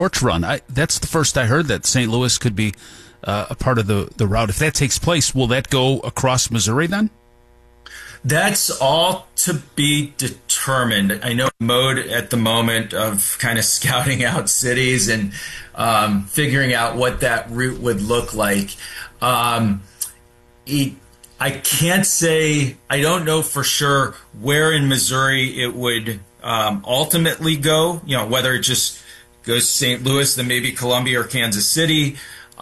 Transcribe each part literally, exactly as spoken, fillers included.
torch run. I, that's the first I heard that Saint Louis could be uh, a part of the, the route. If that takes place, will that go across Missouri then? That's all to be determined. I know mode at the moment of kind of scouting out cities and um, figuring out what that route would look like. Um, it, I can't say, I don't know for sure where in Missouri it would um, ultimately go, you know, whether it just goes to Saint Louis, then maybe Columbia or Kansas City.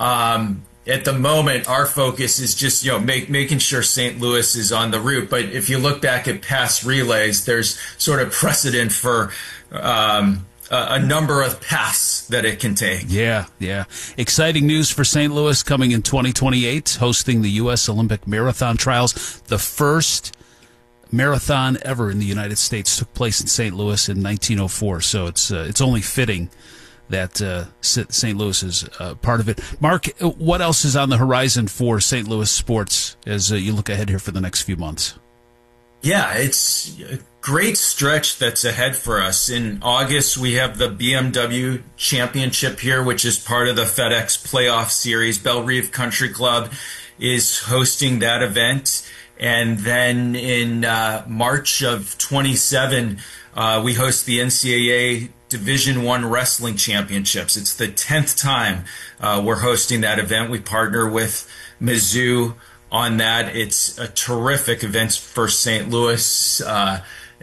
Um, at the moment, our focus is just, you know, make, making sure Saint Louis is on the route. But if you look back at past relays, there's sort of precedent for um, a, a number of paths that it can take. Yeah, yeah. Exciting news for Saint Louis coming in twenty twenty-eight, hosting the U S Olympic Marathon Trials. The first marathon ever in the United States took place in Saint Louis in nineteen oh four. So it's uh, it's only fitting that uh, Saint Louis is uh, part of it. Mark, what else is on the horizon for Saint Louis sports as uh, you look ahead here for the next few months? Yeah, it's a great stretch that's ahead for us. In August, we have the B M W Championship here, which is part of the FedEx Playoff Series. Belle Reve Country Club is hosting that event. And then in uh, March of twenty-seven, uh, we host the N C double A Division One Wrestling Championships. It's the tenth time uh, we're hosting that event. We partner with Mizzou on that. It's a terrific event for Saint Louis. Uh,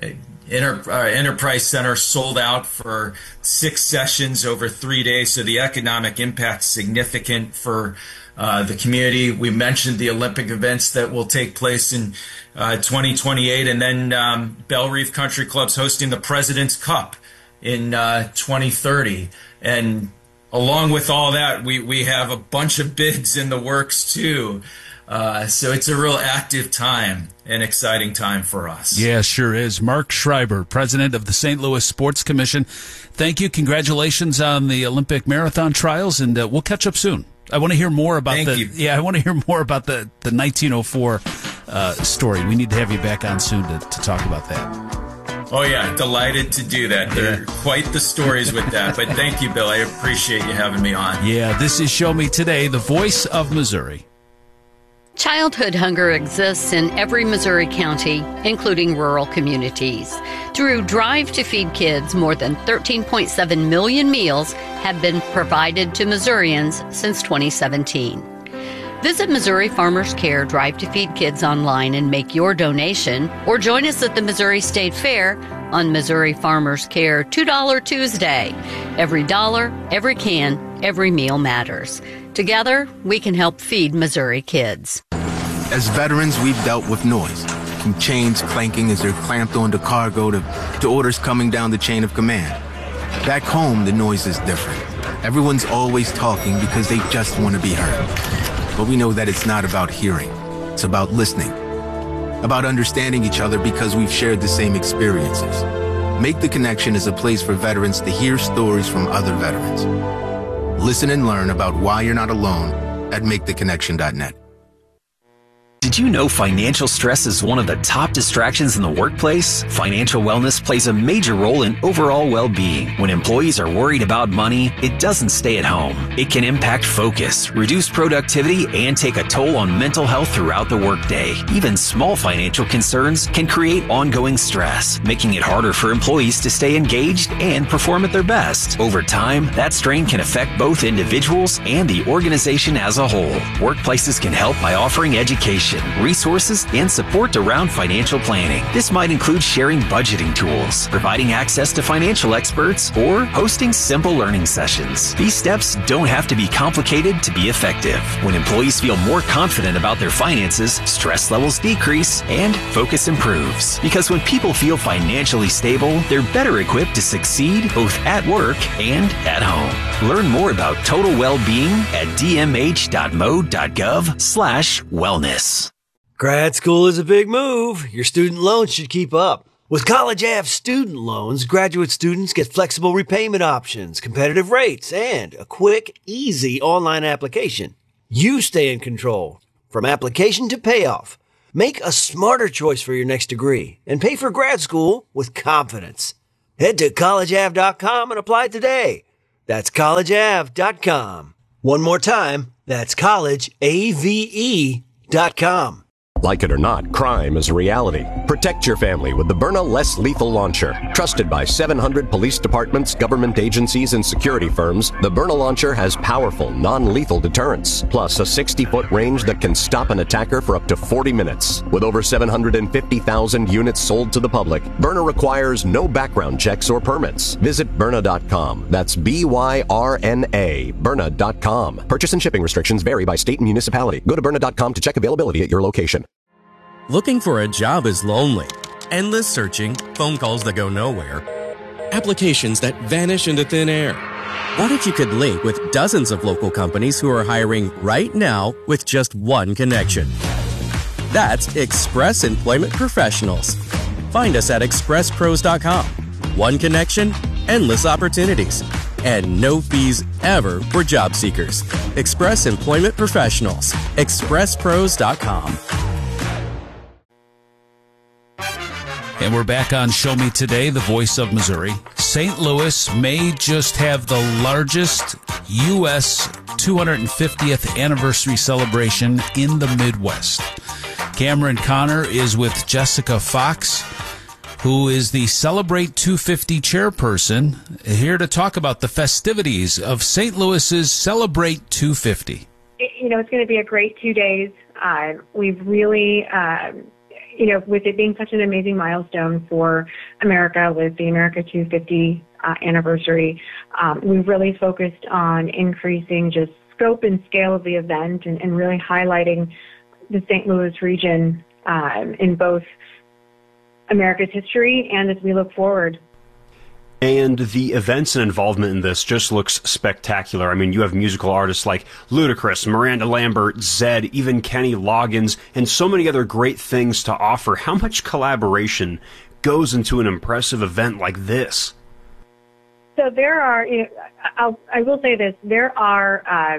Inter- uh, Enterprise Center sold out for six sessions over three days, so the economic impact is significant for uh, the community. We mentioned the Olympic events that will take place in uh, twenty twenty-eight, and then um, Belle Reve Country Club's hosting the President's Cup in uh, twenty thirty. And along with all that, we, we have a bunch of bids in the works too. Uh, so it's a real active time, an exciting time for us. Yeah, sure is. Mark Schreiber, president of the Saint Louis Sports Commission. Thank you. Congratulations on the Olympic marathon trials, and uh, we'll catch up soon. I want to hear more about Thank the you. yeah. I want to hear more about the the nineteen oh four uh, story. We need to have you back on soon to, to talk about that. Oh yeah, delighted to do that. There are quite the stories with that. But thank you, Bill. I appreciate you having me on. Yeah, this is Show Me Today, the voice of Missouri. Childhood hunger exists in every Missouri county, including rural communities. Through Drive to Feed Kids, more than thirteen point seven million meals have been provided to Missourians since twenty seventeen. Visit Missouri Farmers Care Drive to Feed Kids online and make your donation, or join us at the Missouri State Fair on Missouri Farmers Care two dollar Tuesday. Every dollar, every can, every meal matters. Together, we can help feed Missouri kids. As veterans, we've dealt with noise, from chains clanking as they're clamped onto cargo to, to orders coming down the chain of command. Back home, the noise is different. Everyone's always talking because they just want to be heard. But we know that it's not about hearing. It's about listening. About understanding each other because we've shared the same experiences. Make the Connection is a place for veterans to hear stories from other veterans. Listen and learn about why you're not alone at make the connection dot net. Did you know financial stress is one of the top distractions in the workplace? Financial wellness plays a major role in overall well-being. When employees are worried about money, it doesn't stay at home. It can impact focus, reduce productivity, and take a toll on mental health throughout the workday. Even small financial concerns can create ongoing stress, making it harder for employees to stay engaged and perform at their best. Over time, that strain can affect both individuals and the organization as a whole. Workplaces can help by offering education, resources, and support around financial planning. This might include sharing budgeting tools, providing access to financial experts, or hosting simple learning sessions. These steps don't have to be complicated to be effective. When employees feel more confident about their finances, stress levels decrease and focus improves. Because when people feel financially stable, they're better equipped to succeed both at work and at home. Learn more about total well-being at d m h dot m o dot gov slash wellness. Grad school is a big move. Your student loans should keep up. With College Ave student loans, graduate students get flexible repayment options, competitive rates, and a quick, easy online application. You stay in control from application to payoff. Make a smarter choice for your next degree and pay for grad school with confidence. Head to college ave dot com and apply today. That's college ave dot com. One more time, that's college ave dot com. Like it or not, crime is a reality. Protect your family with the Byrna Less Lethal Launcher. Trusted by seven hundred police departments, government agencies, and security firms, the Byrna Launcher has powerful, non-lethal deterrence, plus a sixty-foot range that can stop an attacker for up to forty minutes. With over seven hundred fifty thousand units sold to the public, Byrna requires no background checks or permits. Visit Byrna dot com. That's B Y R N A, Byrna dot com. Purchase and shipping restrictions vary by state and municipality. Go to Byrna dot com to check availability at your location. Looking for a job is lonely. Endless searching, phone calls that go nowhere, applications that vanish into thin air. What if you could link with dozens of local companies who are hiring right now with just one connection? That's Express Employment Professionals. Find us at express pros dot com. One connection, endless opportunities, and no fees ever for job seekers. Express Employment Professionals. express pros dot com. And we're back on Show Me Today, the voice of Missouri. Saint Louis may just have the largest U S two hundred fiftieth anniversary celebration in the Midwest. Cameron Connor is with Jessica Fox, who is the Celebrate two fifty chairperson, here to talk about the festivities of Saint Louis's Celebrate two fifty. You know, it's going to be a great two days. Uh, we've really... Um, You know, with it being such an amazing milestone for America with the America two fifty uh, anniversary, um, we've really focused on increasing just scope and scale of the event and, and really highlighting the Saint Louis region um, in both America's history and as we look forward. And the events and involvement in this just looks spectacular. I mean, you have musical artists like Ludacris, Miranda Lambert, Zedd, even Kenny Loggins, and so many other great things to offer. How much collaboration goes into an impressive event like this? So there are, you know, I'll, I will say this, there are uh,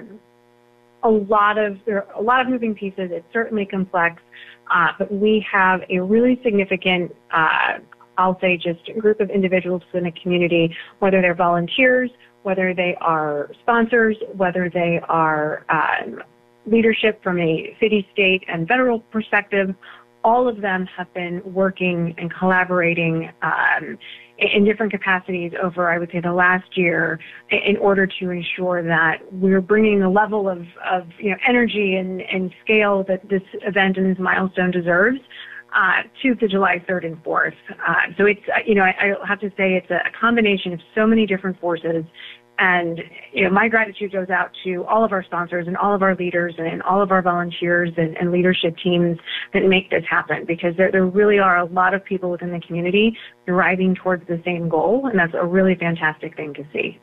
a lot of there are a lot of moving pieces. It's certainly complex, uh, but we have a really significant uh I'll say just a group of individuals in the community, whether they're volunteers, whether they are sponsors, whether they are um, leadership from a city, state, and federal perspective. All of them have been working and collaborating um, in different capacities over, I would say, the last year in order to ensure that we're bringing the level of, of you know, energy and, and scale that this event and this milestone deserves. Uh, to the July third and fourth. Uh, so it's, you know, I, I have to say it's a combination of so many different forces. And, you know, my gratitude goes out to all of our sponsors and all of our leaders and all of our volunteers and, and leadership teams that make this happen, because there, there really are a lot of people within the community driving towards the same goal. And that's a really fantastic thing to see.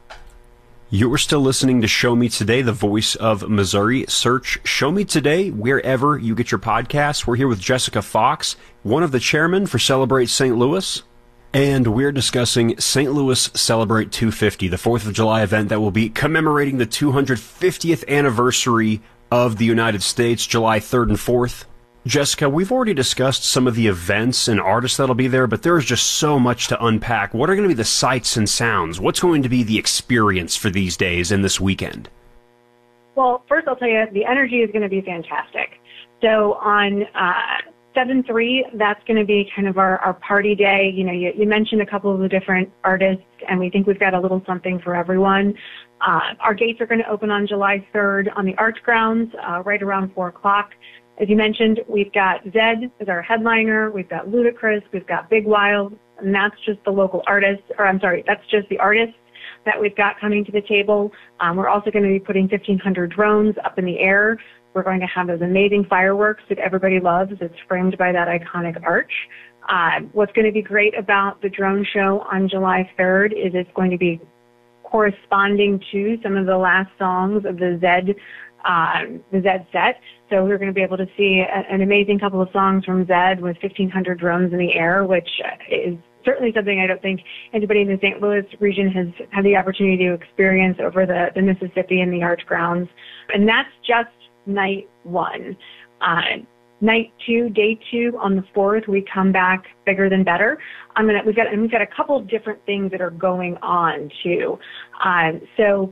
You're still listening to Show Me Today, the voice of Missouri. Search Show Me Today wherever you get your podcasts. We're here with Jessica Fox, one of the chairmen for Celebrate Saint Louis. And we're discussing Saint Louis Celebrate two fifty, the fourth of July event that will be commemorating the two hundred fiftieth anniversary of the United States, July third and fourth. Jessica, we've already discussed some of the events and artists that'll be there, but there's just so much to unpack. What are going to be the sights and sounds? What's going to be the experience for these days and this weekend? Well, first I'll tell you, the energy is going to be fantastic. So on uh, seven three, that's going to be kind of our, our party day. You know, you, you mentioned a couple of the different artists, and we think we've got a little something for everyone. Uh, our gates are going to open on July third on the Arts Grounds, uh, right around four o'clock. As you mentioned, we've got Zedd as our headliner, we've got Ludacris, we've got Big Wild, and that's just the local artists, or I'm sorry, that's just the artists that we've got coming to the table. Um, we're also going to be putting fifteen hundred drones up in the air. We're going to have those amazing fireworks that everybody loves. It's framed by that iconic arch. Uh, what's going to be great about the drone show on July third is it's going to be corresponding to some of the last songs of the Zedd Um, the Zedd set. So we're going to be able to see a, an amazing couple of songs from Zedd with fifteen hundred drones in the air, which is certainly something I don't think anybody in the Saint Louis region has had the opportunity to experience over the, the Mississippi and the Arts Grounds. And that's just night one. Uh, night two, day two, on the fourth, we come back bigger than better. I'm gonna we've got and we've got a couple of different things that are going on too. Um, so